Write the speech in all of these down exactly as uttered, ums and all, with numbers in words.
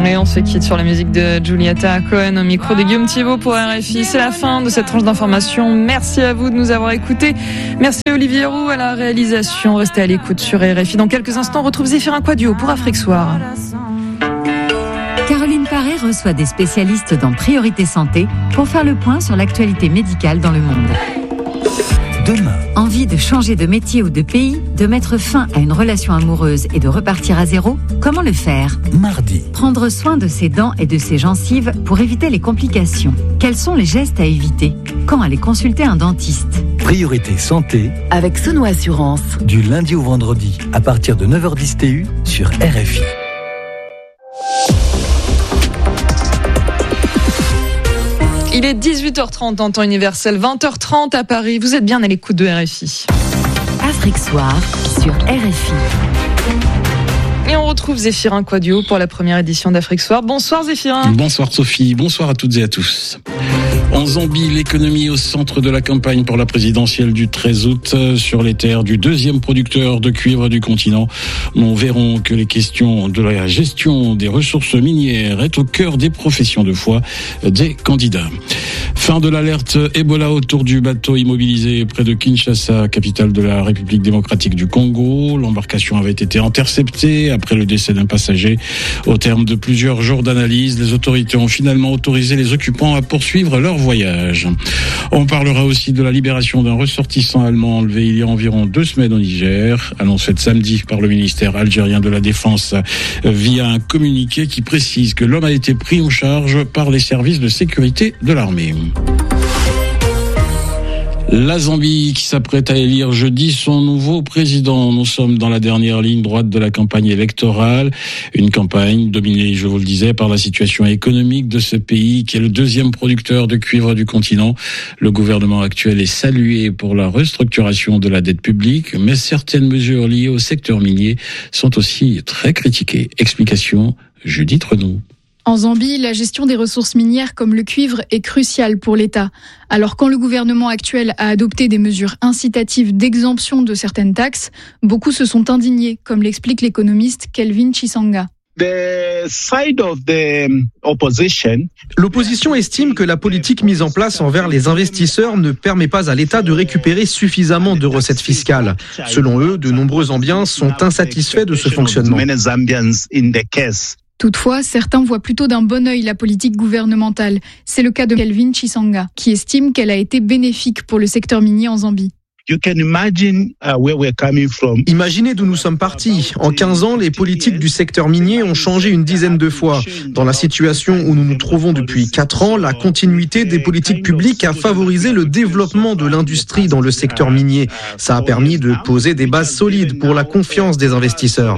Et on se quitte sur la musique de Julieta Cohen au micro de Guillaume Thibault pour R F I. C'est la fin de cette tranche d'information. Merci à vous de nous avoir écoutés. Merci à Olivier Roux à la réalisation. Restez à l'écoute sur R F I. Dans quelques instants, on retrouve Zéphirin Quadio pour Afrique Soir. Caroline Paré reçoit des spécialistes dans Priorité Santé pour faire le point sur l'actualité médicale dans le monde. Demain. Envie de changer de métier ou de pays, de mettre fin à une relation amoureuse et de repartir à zéro? Comment le faire? Mardi. Prendre soin de ses dents et de ses gencives pour éviter les complications. Quels sont les gestes à éviter? Quand aller consulter un dentiste? Priorité Santé. Avec Sono Assurance. Du lundi au vendredi, à partir de neuf heures dix T U sur R F I. Il est dix-huit heures trente en temps universel, vingt heures trente à Paris. Vous êtes bien à l'écoute de R F I. Afrique Soir sur R F I. Et on retrouve Zéphirin Quadio pour la première édition d'Afrique Soir. Bonsoir Zéphirin. Bonsoir Sophie, bonsoir à toutes et à tous. En Zambie, l'économie au centre de la campagne pour la présidentielle du treize août sur les terres du deuxième producteur de cuivre du continent. Nous verrons que les questions de la gestion des ressources minières est au cœur des professions de foi des candidats. Fin de l'alerte Ebola autour du bateau immobilisé près de Kinshasa, capitale de la République démocratique du Congo. L'embarcation avait été interceptée après le décès d'un passager. Au terme de plusieurs jours d'analyse, les autorités ont finalement autorisé les occupants à poursuivre leur voyage. On parlera aussi de la libération d'un ressortissant allemand enlevé il y a environ deux semaines au Niger, annonce faite samedi par le ministère algérien de la Défense via un communiqué qui précise que l'homme a été pris en charge par les services de sécurité de l'armée. La Zambie qui s'apprête à élire jeudi son nouveau président. Nous sommes dans la dernière ligne droite de la campagne électorale. Une campagne dominée, je vous le disais, par la situation économique de ce pays qui est le deuxième producteur de cuivre du continent. Le gouvernement actuel est salué pour la restructuration de la dette publique, mais certaines mesures liées au secteur minier sont aussi très critiquées. Explication, Judith Renaud. En Zambie, la gestion des ressources minières comme le cuivre est cruciale pour l'État. Alors quand le gouvernement actuel a adopté des mesures incitatives d'exemption de certaines taxes, beaucoup se sont indignés, comme l'explique l'économiste Kelvin Chisanga. L'opposition estime que la politique mise en place envers les investisseurs ne permet pas à l'État de récupérer suffisamment de recettes fiscales. Selon eux, de nombreux Zambiens sont insatisfaits de ce fonctionnement. Toutefois, certains voient plutôt d'un bon œil la politique gouvernementale. C'est le cas de Kelvin Chisanga, qui estime qu'elle a été bénéfique pour le secteur minier en Zambie. Imaginez d'où nous sommes partis. En quinze ans, les politiques du secteur minier ont changé une dizaine de fois. Dans la situation où nous nous trouvons depuis quatre ans, la continuité des politiques publiques a favorisé le développement de l'industrie dans le secteur minier. Ça a permis de poser des bases solides pour la confiance des investisseurs.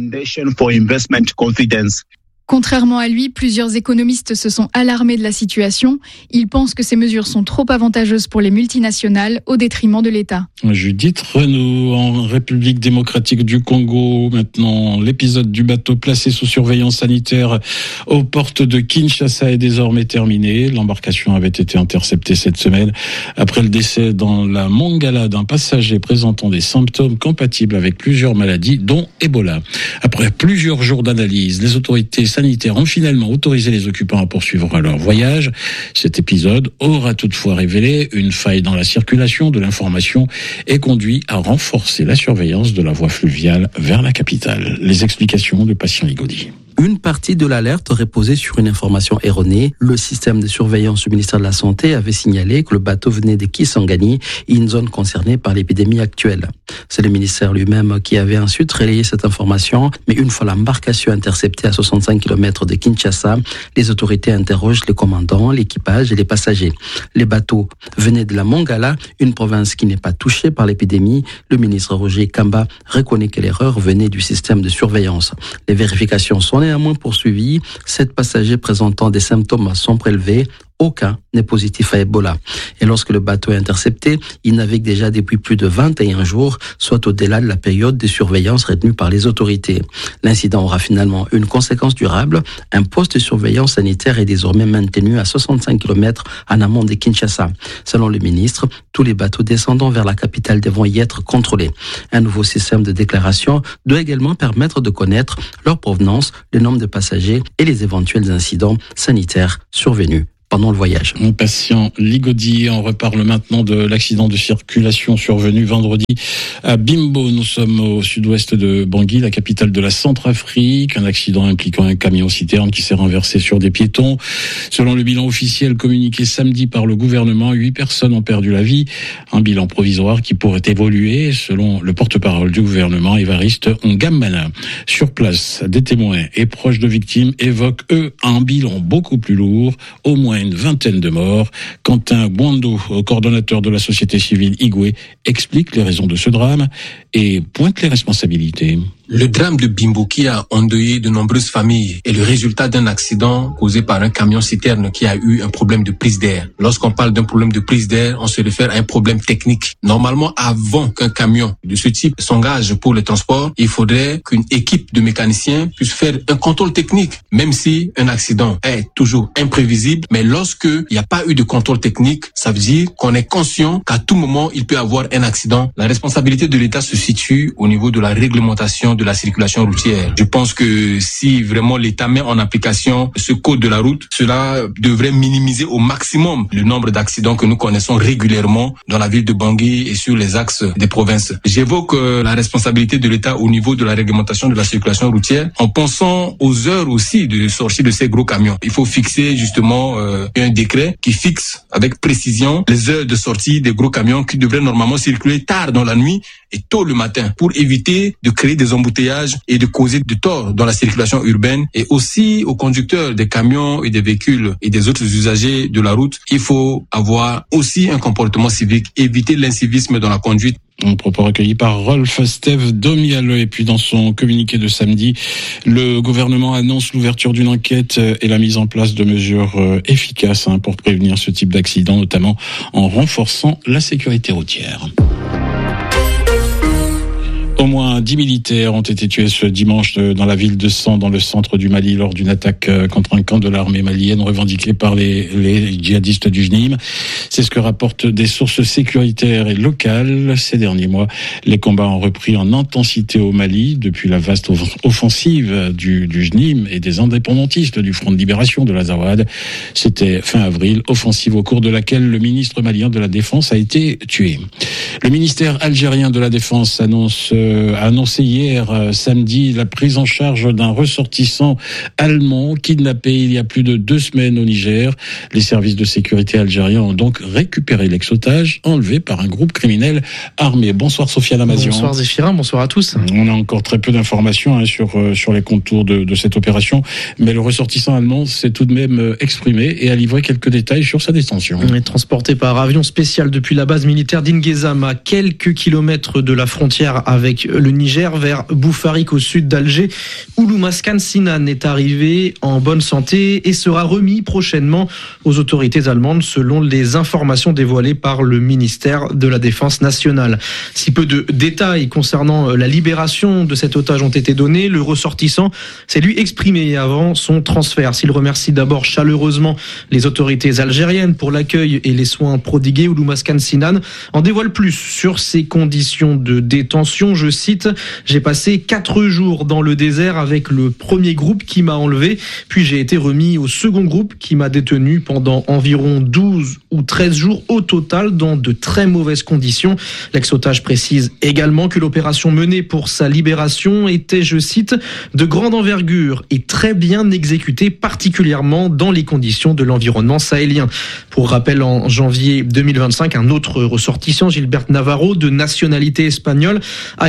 Contrairement à lui, plusieurs économistes se sont alarmés de la situation. Ils pensent que ces mesures sont trop avantageuses pour les multinationales au détriment de l'État. Judith Renaud, en République démocratique du Congo. Maintenant, l'épisode du bateau placé sous surveillance sanitaire aux portes de Kinshasa est désormais terminé. L'embarcation avait été interceptée cette semaine après le décès dans la Mongala d'un passager présentant des symptômes compatibles avec plusieurs maladies, dont Ebola. Après plusieurs jours d'analyse, les autorités sanitaires ont finalement autorisé les occupants à poursuivre leur voyage. Cet épisode aura toutefois révélé une faille dans la circulation de l'information et conduit à renforcer la surveillance de la voie fluviale vers la capitale. Les explications de Patient Ligodi. Une partie de l'alerte reposait sur une information erronée. Le système de surveillance du ministère de la Santé avait signalé que le bateau venait de Kisangani, une zone concernée par l'épidémie actuelle. C'est le ministère lui-même qui avait ensuite relayé cette information, mais une fois l'embarcation interceptée à soixante-cinq kilomètres de Kinshasa, les autorités interrogent les commandants, l'équipage et les passagers. Les bateaux venaient de la Mongala, une province qui n'est pas touchée par l'épidémie. Le ministre Roger Kamba reconnaît que l'erreur venait du système de surveillance. Les vérifications sont néanmoins poursuivis. Sept passagers présentant des symptômes sont prélevés. aucun n'est positif à Ebola. Et lorsque le bateau est intercepté, il navigue déjà depuis plus de vingt et un jours, soit au-delà de la période de surveillance retenue par les autorités. L'incident aura finalement une conséquence durable. Un poste de surveillance sanitaire est désormais maintenu à soixante-cinq kilomètres en amont de Kinshasa. Selon le ministre, tous les bateaux descendant vers la capitale devront y être contrôlés. Un nouveau système de déclaration doit également permettre de connaître leur provenance, le nombre de passagers et les éventuels incidents sanitaires survenus pendant le voyage. Mon patient Ligodi, on reparle maintenant de l'accident de circulation survenu vendredi à Bimbo. Nous sommes au sud-ouest de Bangui, la capitale de la Centrafrique. Un accident impliquant un camion-citerne qui s'est renversé sur des piétons. Selon le bilan officiel communiqué samedi par le gouvernement, huit personnes ont perdu la vie. Un bilan provisoire qui pourrait évoluer, selon le porte-parole du gouvernement, Évariste Ngamana. Sur place, des témoins et proches de victimes évoquent, eux, un bilan beaucoup plus lourd, au moins une vingtaine de morts. Quentin Bondo, coordonnateur de la société civile Igwe, explique les raisons de ce drame et pointe les responsabilités. Le drame de Bimbo qui a endeuillé de nombreuses familles est le résultat d'un accident causé par un camion-citerne qui a eu un problème de prise d'air. Lorsqu'on parle d'un problème de prise d'air, on se réfère à un problème technique. Normalement, avant qu'un camion de ce type s'engage pour le transport, il faudrait qu'une équipe de mécaniciens puisse faire un contrôle technique. Même si un accident est toujours imprévisible, mais lorsque il n'y a pas eu de contrôle technique, ça veut dire qu'on est conscient qu'à tout moment, il peut avoir un accident. La responsabilité de l'État se situe au niveau de la réglementation de la circulation routière. Je pense que si vraiment l'État met en application ce code de la route, cela devrait minimiser au maximum le nombre d'accidents que nous connaissons régulièrement dans la ville de Bangui et sur les axes des provinces. J'évoque la responsabilité de l'État au niveau de la réglementation de la circulation routière en pensant aux heures aussi de sortie de ces gros camions. Il faut fixer justement euh, un décret qui fixe avec précision les heures de sortie des gros camions qui devraient normalement circuler tard dans la nuit et tôt le matin pour éviter de créer des embouteillages et de causer du tort dans la circulation urbaine. Et aussi aux conducteurs des camions et des véhicules et des autres usagers de la route, il faut avoir aussi un comportement civique, éviter l'incivisme dans la conduite. Un propos recueilli par Rolf Steve Domial. Et puis dans son communiqué de samedi, le gouvernement annonce l'ouverture d'une enquête et la mise en place de mesures efficaces pour prévenir ce type d'accident, notamment en renforçant la sécurité routière. Au moins dix militaires ont été tués ce dimanche dans la ville de San, dans le centre du Mali, lors d'une attaque contre un camp de l'armée malienne revendiquée par les, les djihadistes du J N I M. C'est ce que rapportent des sources sécuritaires et locales. Ces derniers mois, les combats ont repris en intensité au Mali depuis la vaste offensive du, du J N I M et des indépendantistes du Front de libération de l'Azawad. C'était fin avril, offensive au cours de laquelle le ministre malien de la Défense a été tué. Le ministère algérien de la Défense annonce a annoncé hier euh, samedi la prise en charge d'un ressortissant allemand kidnappé il y a plus de deux semaines au Niger. Les services de sécurité algériens ont donc récupéré l'ex-otage enlevé par un groupe criminel armé. Bonsoir Sophia Lamazian. Bonsoir Zéphirin, bonsoir à tous. On a encore très peu d'informations hein, sur euh, sur les contours de, de cette opération, mais le ressortissant allemand s'est tout de même euh, exprimé et a livré quelques détails sur sa détention. Il est transporté par avion spécial depuis la base militaire d'Inguezam, à quelques kilomètres de la frontière avec le Niger, vers Boufarik au sud d'Alger, où Loumaskan Sinan est arrivé en bonne santé et sera remis prochainement aux autorités allemandes selon les informations dévoilées par le ministère de la Défense nationale. Si peu de détails concernant la libération de cet otage ont été donnés, le ressortissant s'est lui exprimé avant son transfert. S'il remercie d'abord chaleureusement les autorités algériennes pour l'accueil et les soins prodigués, Loumaskan Sinan en dévoile plus sur ses conditions de détention. Je cite, « J'ai passé quatre jours dans le désert avec le premier groupe qui m'a enlevé, puis j'ai été remis au second groupe qui m'a détenu pendant environ douze ou treize jours au total dans de très mauvaises conditions. » L'ex-otage précise également que l'opération menée pour sa libération était, je cite, « de grande envergure et très bien exécutée, particulièrement dans les conditions de l'environnement sahélien. » Pour rappel, en janvier deux mille vingt-cinq, un autre ressortissant, Gilbert Navarro, de nationalité espagnole, a été libéré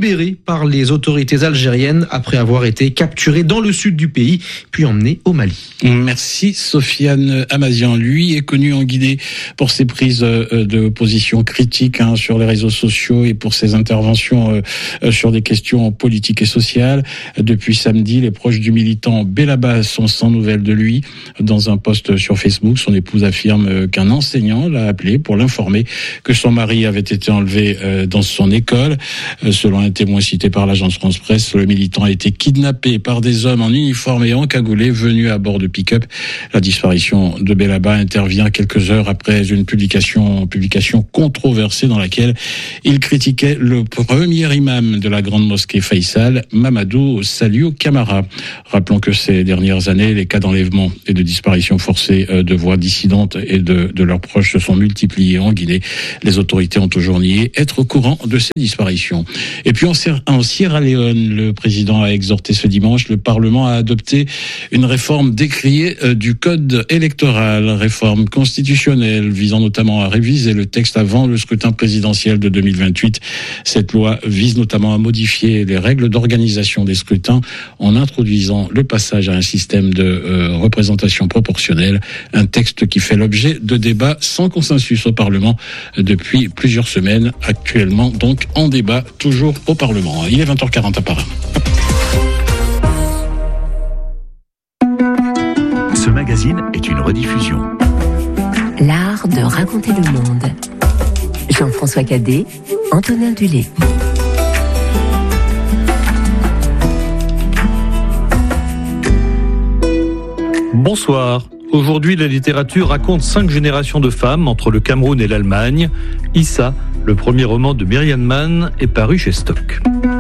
libéré par les autorités algériennes après avoir été capturé dans le sud du pays, puis emmené au Mali. Merci Sofiane Amazian. Lui est connu en Guinée pour ses prises de position critiques hein, sur les réseaux sociaux et pour ses interventions euh, sur des questions politiques et sociales. Depuis samedi, les proches du militant Bellaba sont sans nouvelles de lui. Dans un post sur Facebook, son épouse affirme qu'un enseignant l'a appelé pour l'informer que son mari avait été enlevé euh, dans son école. Euh, selon un témoin cité par l'agence France Presse, le militant a été kidnappé par des hommes en uniforme et encagoulés venus à bord de pick-up. La disparition de Bellaba intervient quelques heures après une publication, publication controversée dans laquelle il critiquait le premier imam de la grande mosquée Faisal, Mamadou Saliou Camara. Rappelons que ces dernières années, les cas d'enlèvement et de disparition forcée de voix dissidentes et de, de leurs proches se sont multipliés en Guinée. Les autorités ont toujours nié être au courant de ces disparitions. Et puis en Sierra Leone, le président a exhorté ce dimanche le Parlement à adopter une réforme décriée du code électoral, réforme constitutionnelle visant notamment à réviser le texte avant le scrutin présidentiel de deux mille vingt-huit. Cette loi vise notamment à modifier les règles d'organisation des scrutins en introduisant le passage à un système de euh, représentation proportionnelle, un texte qui fait l'objet de débats sans consensus au Parlement depuis plusieurs semaines, actuellement donc en débat toujours au Parlement. Il est vingt heures quarante à Paris. Ce magazine est une rediffusion. L'art de raconter le monde. Jean-François Cadet, Antonin Dulé. Bonsoir. Aujourd'hui, la littérature raconte cinq générations de femmes entre le Cameroun et l'Allemagne. Issa, le premier roman de Myriam Mann, est paru chez Stock.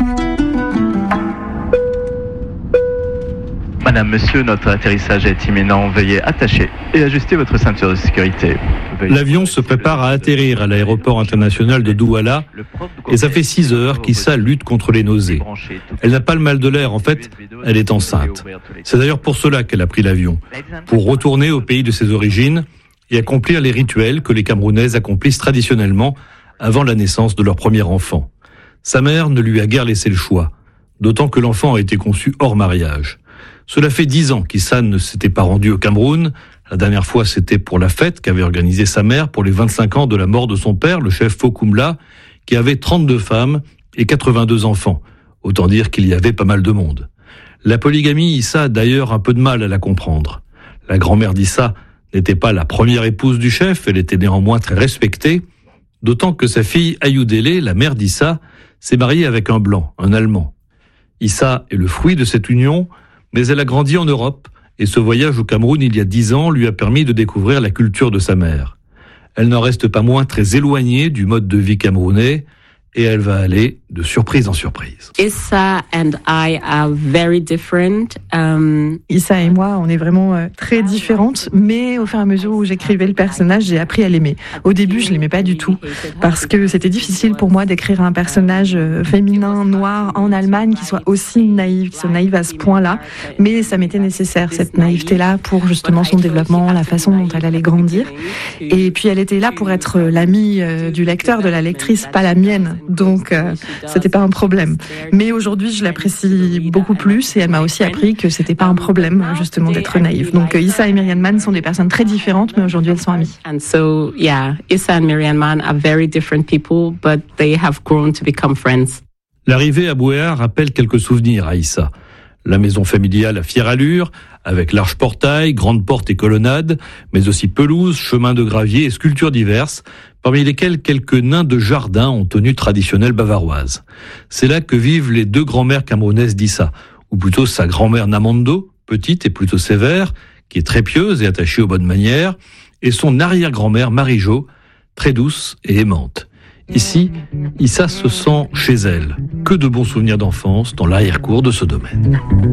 Madame, monsieur, notre atterrissage est imminent. Veuillez attacher et ajuster votre ceinture de sécurité. Veuillez... L'avion se prépare à atterrir à l'aéroport international de Douala et ça fait six heures qu'Issa lutte contre les nausées. Elle n'a pas le mal de l'air, en fait, elle est enceinte. C'est d'ailleurs pour cela qu'elle a pris l'avion, pour retourner au pays de ses origines et accomplir les rituels que les Camerounaises accomplissent traditionnellement avant la naissance de leur premier enfant. Sa mère ne lui a guère laissé le choix, d'autant que l'enfant a été conçu hors mariage. Cela fait dix ans qu'Issa ne s'était pas rendu au Cameroun. La dernière fois, c'était pour la fête qu'avait organisée sa mère pour les vingt-cinq ans de la mort de son père, le chef Fokumla, qui avait trente-deux femmes et quatre-vingt-deux enfants. Autant dire qu'il y avait pas mal de monde. La polygamie, Issa a d'ailleurs un peu de mal à la comprendre. La grand-mère d'Issa n'était pas la première épouse du chef, elle était néanmoins très respectée, d'autant que sa fille Ayoudélé, la mère d'Issa, s'est mariée avec un blanc, un Allemand. Issa est le fruit de cette union, mais elle a grandi en Europe et ce voyage au Cameroun il y a dix ans lui a permis de découvrir la culture de sa mère. Elle n'en reste pas moins très éloignée du mode de vie camerounais et elle va aller de surprise en surprise. Issa and I are very different. Um... Issa et moi, on est vraiment euh, très différentes, mais au fur et à mesure où j'écrivais le personnage, j'ai appris à l'aimer. Au début, je l'aimais pas du tout, parce que c'était difficile pour moi d'écrire un personnage euh, féminin, noir, en Allemagne, qui soit aussi naïf, qui soit naïve à ce point-là, mais ça m'était nécessaire, cette naïveté-là, pour justement son développement, la façon dont elle allait grandir. Et puis elle était là pour être l'amie euh, du lecteur, de la lectrice, pas la mienne. Donc, euh, c'était pas un problème. Mais aujourd'hui, je l'apprécie beaucoup plus et elle m'a aussi appris que c'était pas un problème, justement, d'être naïve. Donc, Issa et Myriam Mann sont des personnes très différentes, mais aujourd'hui, elles sont amies. And so, yeah, Issa and Myriam Mann are very different people, but they have grown to become friends. L'arrivée à Bouéa rappelle quelques souvenirs à Issa. La maison familiale à fière allure, avec large portail, grande porte et colonnade, mais aussi pelouse, chemin de gravier et sculptures diverses, parmi lesquelles quelques nains de jardin en tenue traditionnelle bavaroise. C'est là que vivent les deux grand-mères camerounaises d'Issa, ou plutôt sa grand-mère Namando, petite et plutôt sévère, qui est très pieuse et attachée aux bonnes manières, et son arrière-grand-mère Marie-Jo, très douce et aimante. Ici, Issa se sent chez elle. Que de bons souvenirs d'enfance dans l'arrière-cour de ce domaine.